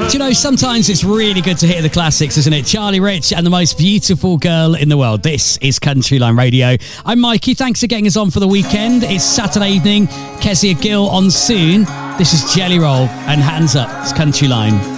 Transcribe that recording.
Do you know, sometimes it's really good to hear the classics, isn't it? Charlie Rich and the most beautiful girl in the world. This is Countryline Radio. I'm Mikey. Thanks for getting us on for the weekend. It's Saturday evening. Kezia Gill on soon. This is Jelly Roll and Hands Up. It's Countryline.